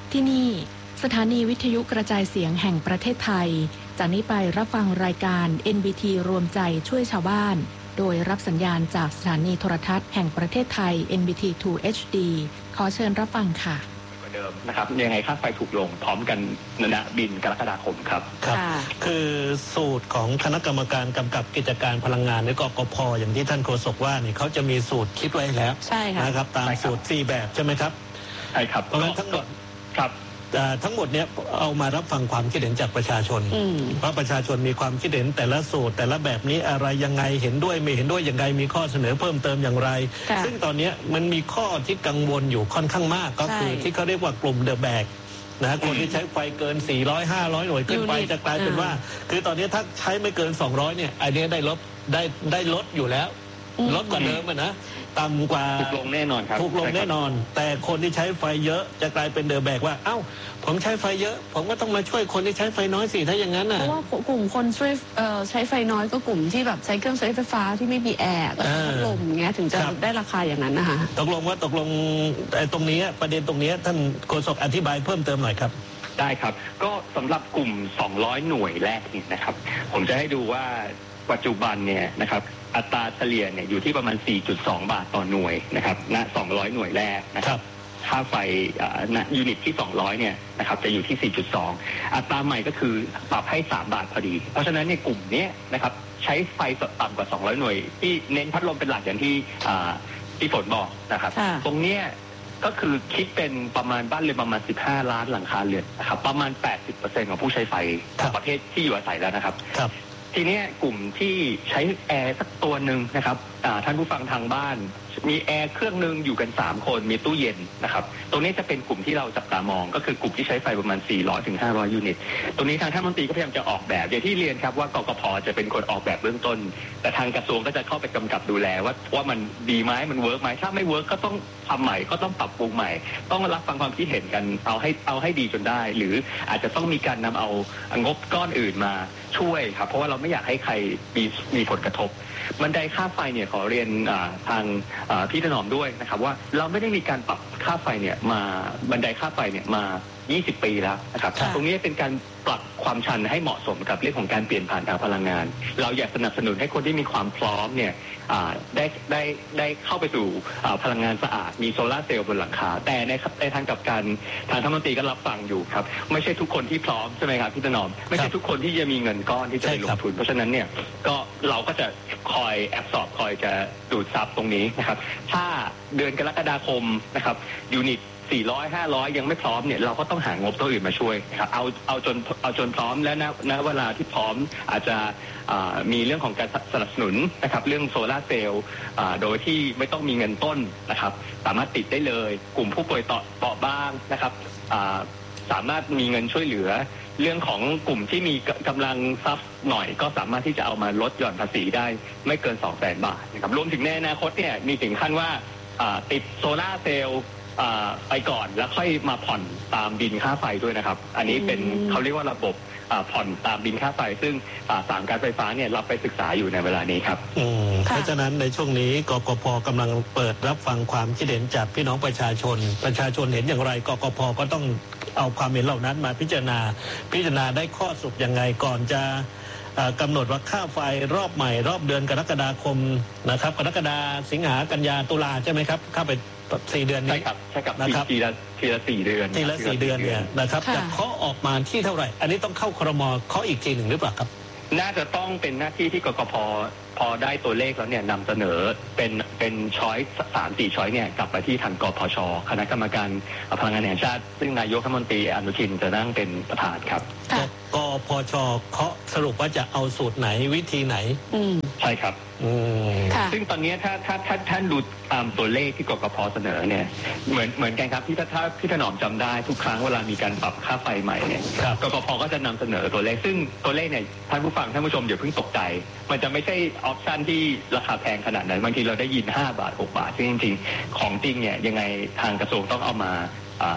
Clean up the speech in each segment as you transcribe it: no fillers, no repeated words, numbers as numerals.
ที่นี่สถานีวิทยุกระจายเสียงแห่งประเทศไทยจากนี้ไปรับฟังรายการ NBT รวมใจช่วยชาวบ้านโดยรับสัญญาณจากสถานีโทรทัศน์แห่งประเทศไทย NBT 2 HD ขอเชิญรับฟังค่ะเดิมนะครับยังไงค่าไฟถูกลงพร้อมกันณบินกรกฎาคมครับคือสูตรของคณะกรรมการกำกับกิจการพลังงานในกกพ.อย่างที่ท่านโฆษกว่านี่เขาจะมีสูตรคิดไว้แล้วนะครับตามสูตร4แบบใช่ไหมครับใช่ครับเพราะฉะนั้นทั้งหมดครับทั้งหมดเนี้ยเอามารับฟังความคิดเห็นจากประชาชนเพราะประชาชนมีความคิดเห็นแต่ละสูตรแต่ละแบบนี้อะไรยังไงเห็นด้วยไม่เห็นด้วยอย่างไรมีข้อเสนอเพิ่มเติมอย่างไรซึ่งตอนนี้มันมีข้อที่กังวลอยู่ค่อนข้างมากก็คือที่เขาเรียกว่ากลุ่มเดอะแบกนะคนที่ใช้ไฟเกิน400 500หน่วยขึ้นไปจะกลายเป็นว่าคือตอนนี้ถ้าใช้ไม่เกิน200เนี่ยไอเนี้ยได้ลดอยู่แล้วลดกว่าเดิมนะต่ำกว่าถูกลงแน่นอนครับถูกลงแน่นอนแต่คนที่ใช้ไฟเยอะจะกลายเป็นเดอะแบกว่าเอ้าผมใช้ไฟเยอะผมก็ต้องมาช่วยคนที่ใช้ไฟน้อยสิถ้าอย่างนั้นเพราะว่ากลุ่มคนช่วยใช้ไฟน้อยก็กลุ่มที่แบบใช้เครื่องใช้ไฟฟ้าที่ไม่มีแอร์ก็พัดลมเงี้ยถึงจะได้ราคาอย่างนั้นนะคะตกลงตรงนี้ประเด็นตรงนี้ท่านโฆษกอธิบายเพิ่มเติมหน่อยครับได้ครับก็สำหรับกลุ่ม200หน่วยแรกนี่นะครับผมจะให้ดูว่าปัจจุบันเนี่ยนะครับอัตราเฉลี่ยเนี่ยอยู่ที่ประมาณ 4.2 บาทต่อหน่วยนะครับณ200หน่วยแรกนะครับค่าไฟณยูนิตที่200เนี่ยนะครับจะอยู่ที่ 4.2 อัตราใหม่ก็คือปรับให้3บาทพอดีเพราะฉะนั้นในกลุ่มนี้นะครับใช้ไฟต่ำกว่า200หน่วยที่เน้นพัดลมเป็นหลักอย่างที่ฝนบอกนะครับตรงเนี้ยก็คือคิดเป็นประมาณบ้านเรือนประมาณ15ล้านหลังคาเรือนนะครับประมาณ 80% ของผู้ใช้ไฟประเทศที่อยู่อาศัยแล้วนะครับทีนี้กลุ่มที่ใช้แอร์สักตัวหนึ่งนะครับท่านผู้ฟังทางบ้านมีแอร์เครื่องนึงอยู่กัน3คนมีตู้เย็นนะครับตรงนี้จะเป็นกลุ่มที่เราจับตามองก็คือกลุ่มที่ใช้ไฟประมาณ400 ถึง 500ยูนิตตรงนี้ทางท่านรัฐมนตรีก็พยายามจะออกแบบอย่างที่เรียนครับว่ากกพ.จะเป็นคนออกแบบเบื้องต้นแต่ทางกระทรวงก็จะเข้าไปกำกับดูแลว่ามันดีไหมมันเวิร์กไหมถ้าไม่เวิร์กก็ต้องทำใหม่ก็ต้องปรับปรุงใหม่ต้องรับฟังความคิดเห็นกันเอาให้ดีจนได้หรืออาจจะต้องมีการนำเอางบก้อนอื่นมาช่วยครับเพราะว่าเราไม่อยากให้ใครมีผลกระทบบันไดค่าไฟเนี่ยขอเรียนทางพี่ถนอมด้วยนะครับว่าเราไม่ได้มีการปรับค่าไฟเนี่ยมาบันไดค่าไฟเนี่ยมา20 ปีแล้วนะครับตรงนี้เป็นการปรับความชันให้เหมาะสมกับเรื่องของการเปลี่ยนผ่านทางพลังงานเราอยากสนับสนุนให้คนที่มีความพร้อมเนี่ยได้เข้าไปสู่พลังงานสะอาดมีโซลาร์เซลล์บนหลังคาแต่ในทางกับการทางรัฐมนตรีก็รับฟังอยู่ครับไม่ใช่ทุกคนที่พร้อมใช่ไหมครับพี่ถนอมไม่ใช่ทุกคนที่จะมีเงินก้อนที่จะไปลงทุนเพราะฉะนั้นเนี่ยก็เราก็จะคอยแอบสอบคอยจะดูดซับตรงนี้นะครับถ้าเดือนกรกฎาคมนะครับยูนิต400 500ยังไม่พร้อมเนี่ยเราก็ต้องหางบตัวอื่นมาช่วยนะครับเอาจนพร้อมแล้วณเวลาที่พร้อมอาจจะมีเรื่องของการสนับสนุนนะครับเรื่องโซลาร์เซลล์โดยที่ไม่ต้องมีเงินต้นนะครับสามารถติดได้เลยกลุ่มผู้ป่วยเปราะบางนะครับสามารถมีเงินช่วยเหลือเรื่องของกลุ่มที่มีกำลังทรัพย์หน่อยก็สามารถที่จะเอามาลดหย่อนภาษีได้ไม่เกิน 200,000 บาทนะครับรวมถึงในอนาคตเนี่ยมีถึงขั้นว่าติดโซลาร์เซลล์ไปก่อนแล้วค่อยมาผ่อนตามบินค่าไฟด้วยนะครับอันนี้เป็นเขาเรียกว่าระบบผ่อนตามบินค่าไฟซึ่ง3การไฟฟ้าเนี่ยรับไปศึกษาอยู่ในเวลานี้ครับเพราะฉะนั้นในช่วงนี้กกพ.กำลังเปิดรับฟังความคิดเห็นจากพี่น้องประชาชนเห็นอย่างไรกกพ.ก็ต้องเอาความเห็นเหล่านั้นมาพิจารณาได้ข้อสรุปยังไงก่อนจะกำหนดว่าค่าไฟรอบใหม่รอบเดือนกรกฎาคมนะครับกรกฎาสิงหากันยาตุลาใช่ไหมครับเข้าไป4 เดือนนี้ใช่ครับนะครับทีละ4 เดือนทีละ4 เดือนเนี่ยนะครับจะเคาะออกมาที่เท่าไหร่อันนี้ต้องเข้าครม.เคาะอีกทีหนึ่งหรือเปล่าครับน่าจะต้องเป็นหน้าที่ที่กกพ.พอได้ตัวเลขแล้วเนี่ยนำเสนอเป็นช้อย3-4ช้อยเนี่ยกลับไปที่ทางกพช.คณะกรรมการพลังงานแห่งชาติซึ่งนายกรัฐมนตรีอนุทินจะนั่งเป็นประธานครับกพช.เคาะสรุปว่าจะเอาสูตรไหนวิธีไหนใช่ครับซึ่งตอนนี้ถ้าท่านดูตามตัวเลขที่กกพ.เสนอเนี่ยเหมือนกันครับที่ถ้าพี่ถนอมจำได้ทุกครั้งเวลามีการปรับค่าไฟใหม่เนี่ยกกพ.ก็จะนำเสนอตัวเลขซึ่งตัวเลขเนี่ยท่านผู้ฟังท่านผู้ชมอย่าเพิ่งตกใจมันจะไม่ใช่ออปชันที่ราคาแพงขนาดนั้นบางทีเราได้ยิน5 บาท 6 บาทซึ่งจริงๆของจริงเนี่ยยังไงทางกระทรวงต้องเอามา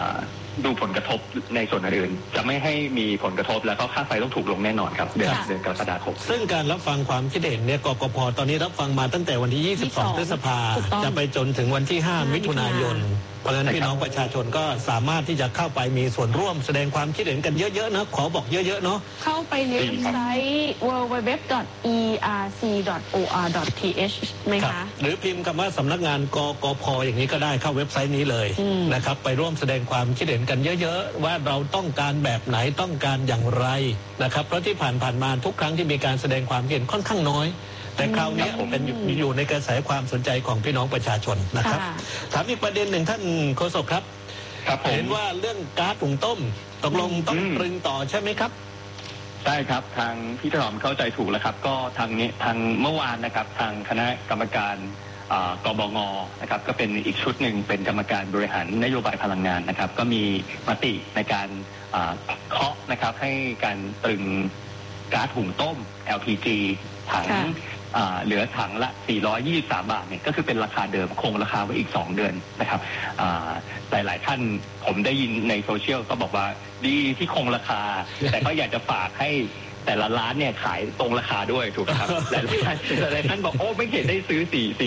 ดูผลกระทบในส่วนอื่นจะไม่ให้มีผลกระทบแล้วก็ค่าไฟต้องถูกลงแน่นอนครับเดือนกรกฎาคมซึ่งการรับฟังความคิดเห็นเนี่ยกกพ.ตอนนี้รับฟังมาตั้งแต่วันที่22พฤษภาจะไปจนถึงวันที่5มิถุนายนเพราะฉะนั้นพี่น้องประชาชนก็สามารถที่จะเข้าไปมีส่วนร่วมแสดงความคิดเห็นกันเยอะๆนะขอบอกเยอะๆเนาะเข้าไปในเว็บไซต์ www.erc.or.th ไหมคะหรือพิมพ์คำว่าสำนักงานกกพ.อย่างนี้ก็ได้เข้าเว็บไซต์นี้เลยนะครับไปร่วมแสดงความคิดเห็นกันเยอะๆว่าเราต้องการแบบไหนต้องการอย่างไรนะครับเพราะที่ผ่านมาทุกครั้งที่มีการแสดงความเห็นค่อนข้างน้อยแต่คราวนี้เป็นอยู่ในกระแสความสนใจของพี่น้องประชาชนนะครับถามอีกประเด็นหนึ่งท่านโฆษกครับเห็นว่าเรื่องก๊าซหุงต้มตกลงต้องตรึงต่อใช่ไหมครับใช่ครับทางพี่ถนอมเข้าใจถูกแล้วครับก็ทางเมื่อวานนะครับทางคณะกรรมการกบง.นะครับก็เป็นอีกชุดหนึ่งเป็นกรรมการบริหารนโยบายพลังงานนะครับก็มีมติในการเคาะนะครับให้การตรึงก๊าซหุงต้ม LPG ถังเหลือถังละ423 บาทเนี่ยก็คือเป็นราคาเดิมคงราคาไว้อีก2เดือนนะครับหลายท่านผมได้ยินในโซเชียลก็บอกว่าดีที่คงราคาแต่ก็อยากจะฝากให้แต่ละร้านเนี่ยขายตรงราคาด้วยถูกไหมครับหลายท่านบอกโอ้ไม่เห็นได้ซื้อ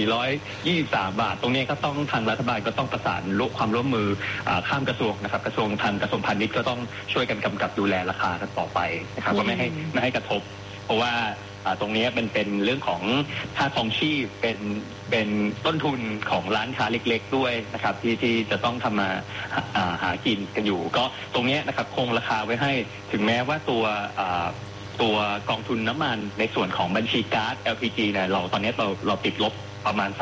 423 บาทตรงนี้ก็ต้องทางรัฐบาลก็ต้องประสานความร่วมมือข้ามกระทรวงนะครับกระทรวงพาณิชย์ก็ต้องช่วยกันกำกับดูแลราคากันต่อไปนะครับก็ไม่ให้กระทบเพราะว่าตรงนี้เป็นเรื่องของค่าครองชีพเป็นต้นทุนของร้านค้าเล็กๆด้วยนะครับที่จะต้องทำมาหากินกันอยู่ก็ตรงนี้นะครับคงราคาไว้ให้ถึงแม้ว่าตัวกองทุนน้ำมันในส่วนของบัญชีก๊าซ LPG เนี่ยตอนนี้เราติดลบประมาณ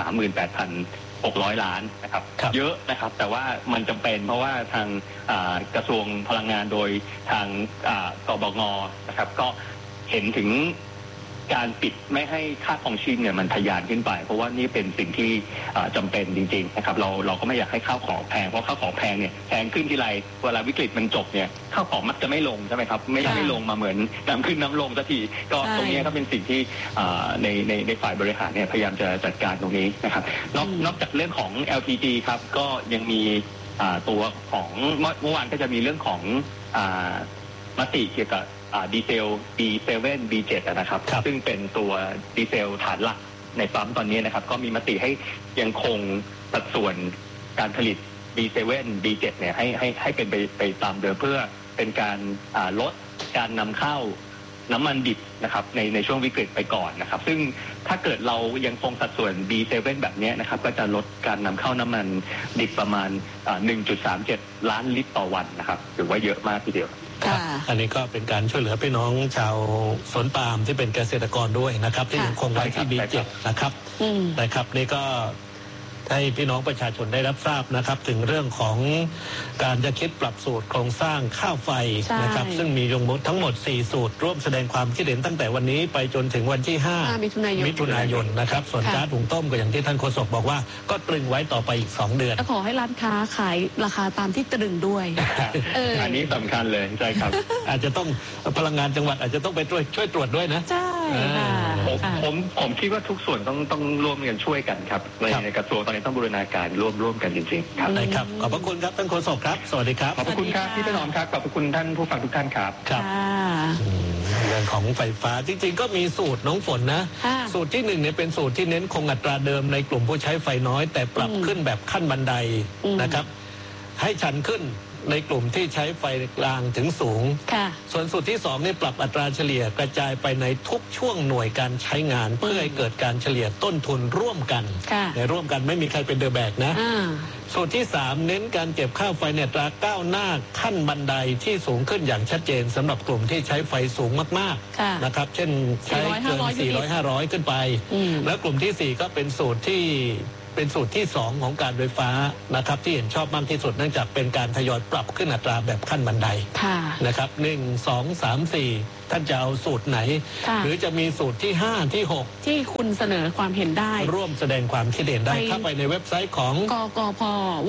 38,600 ล้านนะครับเยอะนะครับแต่ว่ามันจำเป็นเพราะว่าทางกระทรวงพลังงานโดยทางกบง.นะครับก็เห็นถึงการปิดไม่ให้ค่าครองชีพเนี่ยมันทะยานขึ้นไปเพราะว่านี่เป็นสิ่งที่จำเป็นจริงๆนะครับเราก็ไม่อยากให้ข้าวของแพงเพราะข้าวของแพงเนี่ยแพงขึ้นทีไรเวลาวิกฤตมันจบเนี่ยข้าวของมักจะไม่ลงใช่ไหมครับไม่ลงมาเหมือนน้ำขึ้นน้ำลงสักทีก็ตรงนี้ก็เป็นสิ่งที่ในฝ่ายบริหารเนี่ยพยายามจะจัดการตรงนี้นะครับนอกจากเรื่องของ LPG ครับก็ยังมีตัวของเมื่อวานก็จะมีเรื่องของมติเกี่ยวกับดีเซล B7 B7 นะครับซึ่งเป็นตัวดีเซลฐานหลักในปั๊มตอนนี้นะครับก็มีมติให้ยังคงสัดส่วนการผลิต B7 B7 เนี่ยให้เป็นไปตามเดิมเพื่อเป็นการลดการนำเข้าน้ำมันดิบนะครับในช่วงวิกฤตไปก่อนนะครับซึ่งถ้าเกิดเรายังคงสัดส่วน B7 แบบนี้นะครับก็จะลดการนำเข้าน้ำมันดิบประมาณ 1.37 ล้านลิตรต่อวันนะครับถือว่าเยอะมากทีเดียวอันนี้ก็เป็นการช่วยเหลือพี่น้องชาวสวนปาล์มที่เป็นเกษตรกรด้วยนะครับที่ยังคงไว้ที่ B7 นะครับนะครับนี่ก็ให้พี่น้องประชาชนได้รับทราบนะครับถึงเรื่องของการจะคิดปรับสูตรโครงสร้างค่าไฟนะครับซึ่งมีทั้งหมด4สูตรร่วมแสดงความคิดเห็นตั้งแต่วันนี้ไปจนถึงวันที่5มิถุนายนนะครับส่วนก๊าซหุงต้มก็อย่างที่ท่านโฆษกบอกว่าก็ตรึงไว้ต่อไปอีก2เดือนก็ขอให้ร้านค้าขายราคาตามที่ตรึงด้วยอันนี้สำคัญเลยใช่ครับอาจจะต้องพลังงานจังหวัดอาจจะต้องไปช่วยตรวจด้วยนะใช่ผมคิดว่าทุกส่วนต้องร่วมกันช่วยกันครับในกระทรวงตอนนี้ต้องบูรณาการร่วมกันจริงๆครับได้ครับขอบพระคุณครับท่านโฆษกครับสวัสดีครับขอบพระคุณครับพี่ถนอมครับขอบพระคุณท่านผู้ฟังทุกท่านครับครับเรื่องของไฟฟ้าจริงๆก็มีสูตรน้องฝนนะสูตรที่1เนี่ยเป็นสูตรที่เน้นคงอัตราเดิมในกลุ่มผู้ใช้ไฟน้อยแต่ปรับขึ้นแบบขั้นบันไดนะครับให้ชันขึ้นในกลุ่มที่ใช้ไฟกลางถึงสูงส่วนสูตรที่2นี่ปรับอัตราเฉลี่ยกระจายไปในทุกช่วงหน่วยการใช้งานเพื่อให้เกิดการเฉลี่ยต้นทุนร่วมกันในร่วมกันไม่มีใครเป็นเดอะแบกนะสูตรที่3เน้นการเก็บค่าไฟในอัตราก้าวหน้าขั้นบันไดที่สูงขึ้นอย่างชัดเจนสำหรับกลุ่มที่ใช้ไฟสูงมากๆนะครับเช่นใช้เกิน400-500ขึ้นไปและกลุ่มที่4ก็เป็นสูตรที่2ของการไฟฟ้านะครับที่เห็นชอบมากที่สุดเนื่องจากเป็นการทยอยปรับขึ้นอัตราแบบขั้นบันไดนะครับ1 2 3 4ท่านจะเอาสูตรไหนหรือจะมีสูตรที่5ที่6 ที่คุณเสนอความเห็นได้ร่วมแสดงความคิดเห็นได้เข้าไปในเว็บไซต์ของกกพ.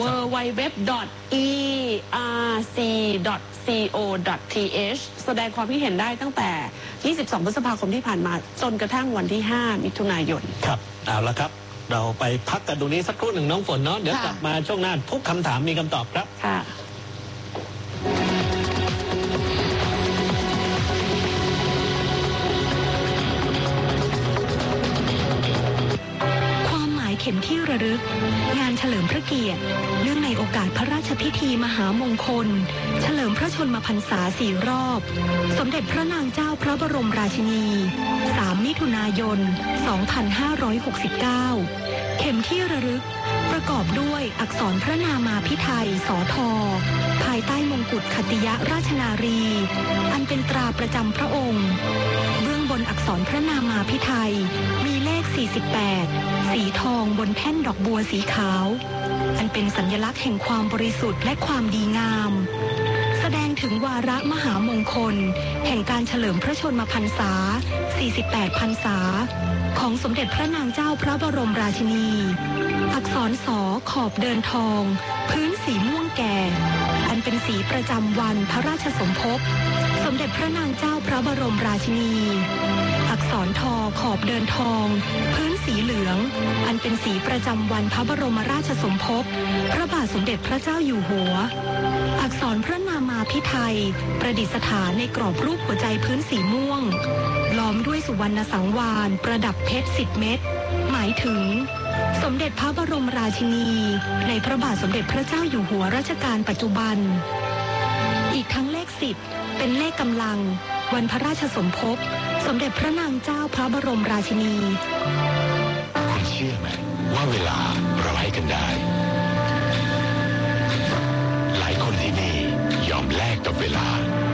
www.erc.co.th แสดงความคิดเห็นได้ตั้งแต่22พฤษภาคมที่ผ่านมาจนกระทั่งวันที่5มิถุนายนครับเอาละครับเราไปพักกันตรงนี้สักครู่หนึ่งน้องฝนเนาะเดี๋ยวกลับมาช่วงหน้าทุกคำถามมีคำตอบครับค่ะเข็มที่ระลึกงานเฉลิมพระเกียรติเนื่องในโอกาสพระราชพิธีมหามงคลเฉลิมพระชนมพรรษา4 รอบสมเด็จพระนางเจ้าพระบรมราชินี3 มิถุนายน 2569 เข็มที่ระลึกประกอบด้วยอักษรพระนามาภิไธยสท.ภายใต้มงกุฎขัตติยราชนารีอันเป็นตราประจำพระองค์เบื้องบนอักษรพระนามาภิไธยมีเลข 48 สีทองบนแท่นดอกบัวสีขาวอันเป็นสัญลักษณ์แห่งความบริสุทธิ์และความดีงามแสดงถึงวาระมหามงคลแห่งการเฉลิมพระชนมพรรษา 48 พรรษาของสมเด็จพระนางเจ้าพระบรมราชินีอักษรสอขอบเดินทองพื้นสีม่วงแก่อันเป็นสีประจำวันพระราชสมภพสมเด็จพระนางเจ้าพระบรมราชินีอักษรทอขอบเดินทองพื้นสีเหลืองอันเป็นสีประจำวันพระบรมราชสมภพพระบาทสมเด็จพระเจ้าอยู่หัวอักษรพระนามาภิไธยประดิษฐานในกรอบรูปหัวใจพื้นสีม่วงล้อมด้วยสุวรรณสังวาลประดับเพชร10 เม็ดหมายถึงสมเด็จพระบรมราชินีในพระบาทสมเด็จพระเจ้าอยู่หัวรัชกาลปัจจุบันอีกทั้งเลข10เป็นเลขกำลังวันพระราชสมภพสมเด็จพระนางเจ้าพระบรมราชินีคุณเชื่อไหมว่าเวลาเราให้กันได้หลายคนที่นี่ยอมแลกกับเวลา